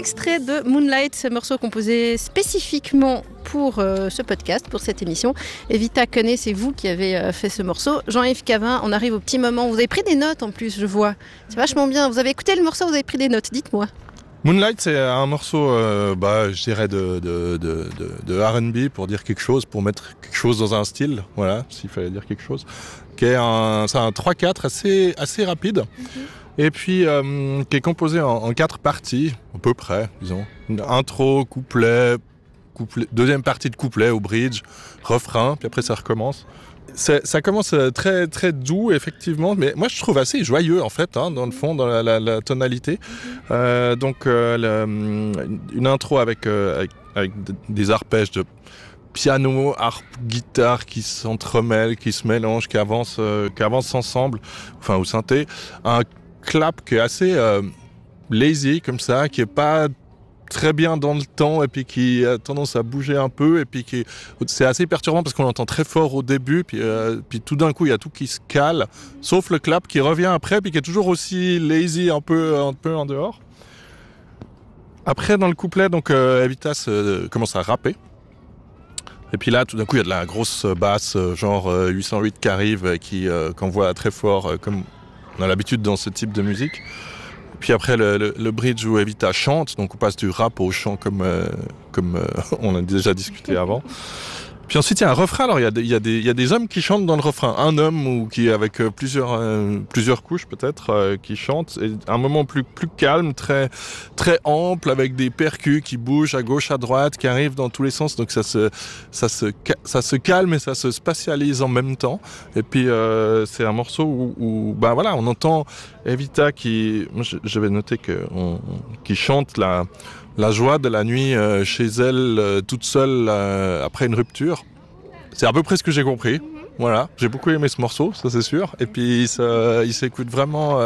extrait de Moonlight, ce morceau composé spécifiquement pour ce podcast, pour cette émission. Evita Koné, c'est vous qui avez fait ce morceau. Jean-Yves Cavin, on arrive au petit moment. Vous avez pris des notes en plus, je vois. C'est vachement bien. Vous avez écouté le morceau, vous avez pris des notes. Dites-moi. Moonlight, c'est un morceau, je dirais de R&B pour dire quelque chose, pour mettre quelque chose dans un style, voilà, s'il fallait dire quelque chose. C'est un 3/4 assez rapide. Et puis qui est composé en 4 parties, à peu près, disons. Une intro, couplet, deuxième partie de couplet au bridge, refrain, puis après ça recommence. Ça commence très très doux effectivement, mais moi je trouve assez joyeux en fait, dans le fond, dans la tonalité. Une intro avec des arpèges de piano, harpe, guitare qui s'entremêlent, qui se mélangent, qui avancent ensemble, enfin au synthé. Un clap qui est assez lazy comme ça, qui est pas très bien dans le temps et puis qui a tendance à bouger un peu et puis c'est assez perturbant parce qu'on l'entend très fort au début puis tout d'un coup il y a tout qui se cale sauf le clap qui revient après puis qui est toujours aussi lazy un peu en dehors. Après dans le couplet donc Evita commence à rapper et puis là tout d'un coup il y a de la grosse basse genre 808 qui arrive qui qu'envoie très fort comme on a l'habitude dans ce type de musique. Puis après le bridge où Evita chante, donc on passe du rap au chant comme on a déjà discuté avant. Puis ensuite il y a un refrain, alors il y a des hommes qui chantent dans le refrain, un homme ou qui avec plusieurs couches peut-être qui chante, et un moment plus calme, très très ample avec des percus qui bougent à gauche à droite, qui arrivent dans tous les sens, donc ça se calme et ça se spatialise en même temps. Et puis c'est un morceau où on entend Evita qui, moi j'avais noté qui chante la joie de la nuit chez elle, toute seule, après une rupture. C'est à peu près ce que j'ai compris. Voilà, j'ai beaucoup aimé ce morceau, ça c'est sûr. Et puis il s'écoute vraiment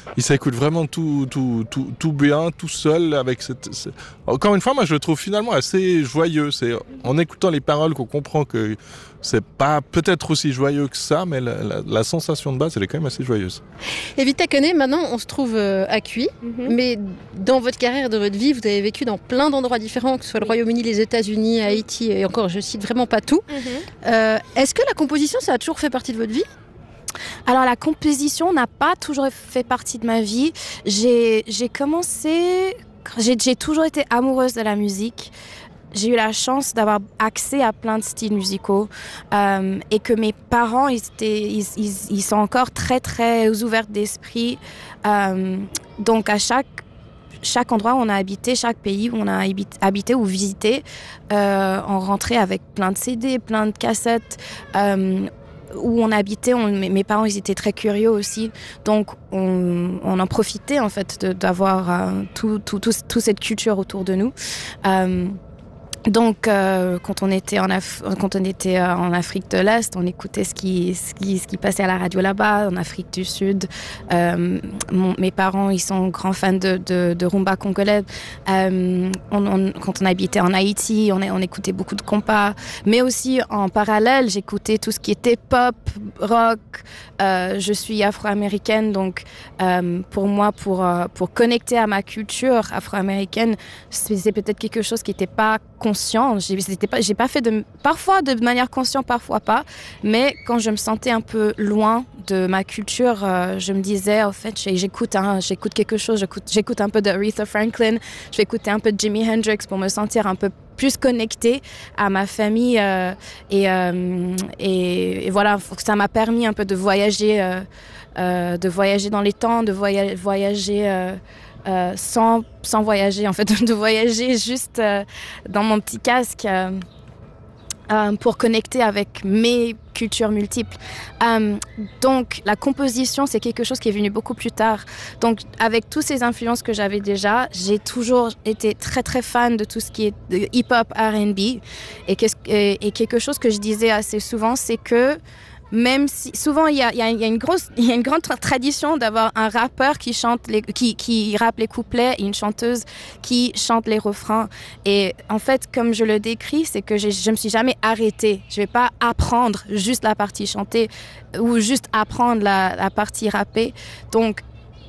tout bien, tout seul. Encore une fois, moi je le trouve finalement assez joyeux. C'est en écoutant les paroles qu'on comprend que c'est pas peut-être aussi joyeux que ça, mais la sensation de base, elle est quand même assez joyeuse. Evita Koné, maintenant on se trouve à Cuy, mais dans votre carrière, dans votre vie, vous avez vécu dans plein d'endroits différents, que ce soit le Royaume-Uni, les États-Unis, Haïti, et encore, je cite vraiment pas tout. Est-ce que la composition, ça a toujours fait partie de votre vie ? Alors la composition n'a pas toujours fait partie de ma vie. J'ai toujours été amoureuse de la musique. J'ai eu la chance d'avoir accès à plein de styles musicaux et que mes parents, ils sont encore très très ouverts d'esprit. Donc à chaque endroit où on a habité, chaque pays où on a habité ou visité, on rentrait avec plein de CD, plein de cassettes. Où on habitait, mes parents ils étaient très curieux aussi, donc on en profitait en fait d'avoir toute cette culture autour de nous. Donc, quand on était en Afrique de l'Est, on écoutait ce qui passait à la radio là-bas, en Afrique du Sud. Mes parents, ils sont grands fans de rumba congolais. Quand on habitait en Haïti, on écoutait beaucoup de compas. Mais aussi, en parallèle, j'écoutais tout ce qui était pop, rock. Je suis afro-américaine, donc pour moi, pour connecter à ma culture afro-américaine, c'est peut-être quelque chose qui n'était pas conscient. J'ai pas fait parfois de manière consciente, parfois pas. Mais quand je me sentais un peu loin de ma culture, je me disais, en fait, j'écoute quelque chose. J'écoute un peu de Aretha Franklin. Je vais écouter un peu de Jimi Hendrix pour me sentir un peu plus connectée à ma famille. Et voilà, ça m'a permis un peu de voyager dans les temps, de voyager. Sans voyager, en fait, de voyager juste dans mon petit casque pour connecter avec mes cultures multiples. Donc, la composition, c'est quelque chose qui est venu beaucoup plus tard. Donc, avec toutes ces influences que j'avais déjà, j'ai toujours été très, très fan de tout ce qui est hip-hop, R&B. Et quelque chose que je disais assez souvent, c'est que même si souvent il y a une grande tradition d'avoir un rappeur qui rappe les couplets et une chanteuse qui chante les refrains. Et en fait, comme je le décris, c'est que je me suis jamais arrêtée. Je vais pas apprendre juste la partie chantée ou juste apprendre la partie rappée. Donc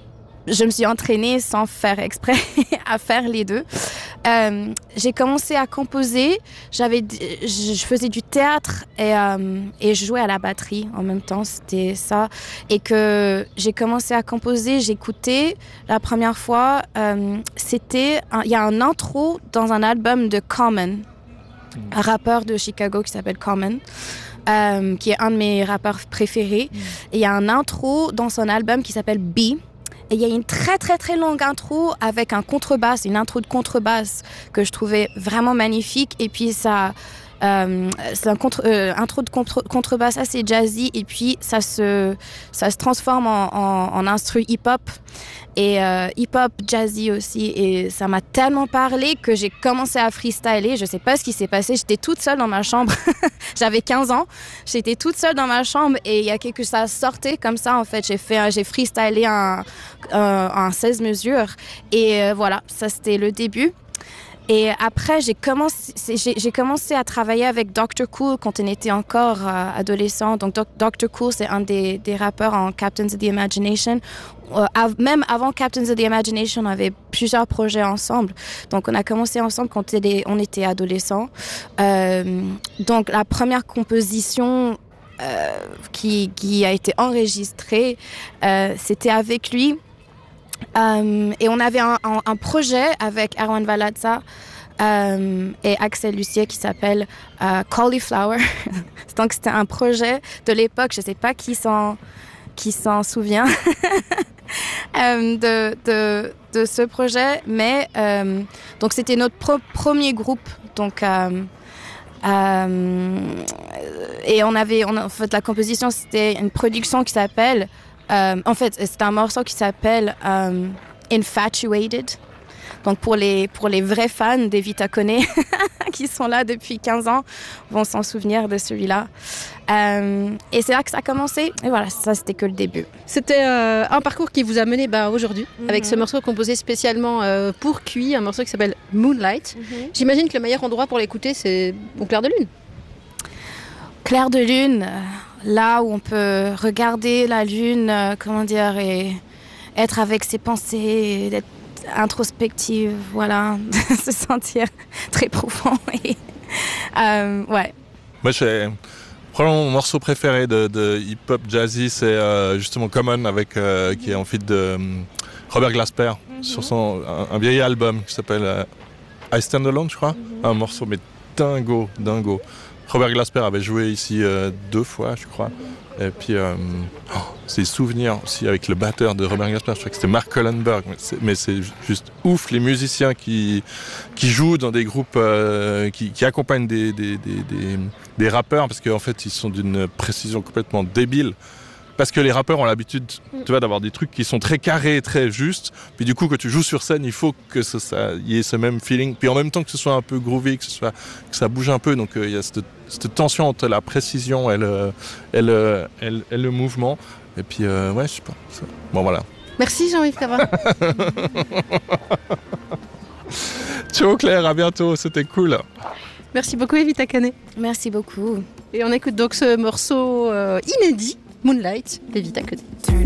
je me suis entraînée sans faire exprès à faire les deux. J'ai commencé à composer. Je faisais du théâtre et je jouais à la batterie en même temps. C'était ça. Et que j'ai commencé à composer, j'écoutais la première fois. Il y a un intro dans un album de Common, un rappeur de Chicago qui s'appelle Common. Qui est un de mes rappeurs préférés. Et il y a un intro dans son album qui s'appelle B. Et il y a une très très très longue intro avec un contrebasse, une intro de contrebasse que je trouvais vraiment magnifique. Et puis ça, c'est un intro de contrebasse assez jazzy. Et puis ça se transforme en instru hip-hop. Et hip-hop, jazzy aussi. Et ça m'a tellement parlé que j'ai commencé à freestyler. Je sais pas ce qui s'est passé. J'étais toute seule dans ma chambre. J'avais 15 ans. J'étais toute seule dans ma chambre et il y a ça sortait comme ça en fait. J'ai freestylé un 16 mesures. Et voilà, ça c'était le début. Et après, j'ai commencé à travailler avec Dr. Cool quand on était encore adolescent. Donc, Dr. Cool, c'est un des rappeurs en Captains of the Imagination. Même avant Captains of the Imagination, on avait plusieurs projets ensemble. Donc, on a commencé ensemble quand on était adolescents. Donc, la première composition qui a été enregistrée, c'était avec lui. Et on avait un projet avec Erwan Valadza et Axel Lucier qui s'appelle Cauliflower. Donc c'était un projet de l'époque, je ne sais pas qui s'en souvient de ce projet, mais donc c'était notre premier groupe. Donc et en fait la composition, c'était une production qui s'appelle en fait, c'est un morceau qui s'appelle Infatuated. Donc, pour les vrais fans d'Evita Kone qui sont là depuis 15 ans, vont s'en souvenir de celui-là. Et c'est là que ça a commencé. Et voilà, ça, c'était que le début. C'était un parcours qui vous a mené aujourd'hui, avec ce morceau composé spécialement pour QI, un morceau qui s'appelle Moonlight. J'imagine que le meilleur endroit pour l'écouter, c'est au clair de lune. Clair de lune, là où on peut regarder la lune, et être avec ses pensées, d'être introspective, voilà, se sentir très profond. Et, ouais. Moi, probablement mon morceau préféré de hip-hop jazzy, c'est justement Common, qui est en feat de Robert Glasper, sur un vieil album qui s'appelle I Stand Alone, je crois. Un morceau, mais dingo. Robert Glasper avait joué ici 2 fois, je crois. Et puis, c'est souvenirs aussi avec le batteur de Robert Glasper. Je crois que c'était Mark Cullenberg. Mais c'est juste ouf, les musiciens qui jouent dans des groupes, qui accompagnent des rappeurs, parce qu'en fait, ils sont d'une précision complètement débile. Parce que les rappeurs ont l'habitude, d'avoir des trucs qui sont très carrés, très justes. Puis du coup, quand tu joues sur scène, il faut que y ait ce même feeling. Puis en même temps que ce soit un peu groovy, que ça bouge un peu. Donc il y a cette tension entre la précision et le mouvement. Et puis, ouais, je sais pas. Bon, voilà. Merci Jean-Yves Cavin. Ciao Claire, à bientôt, c'était cool. Merci beaucoup Evita Kane. Merci beaucoup. Et on écoute donc ce morceau inédit, Moonlight, d'Evita Kane.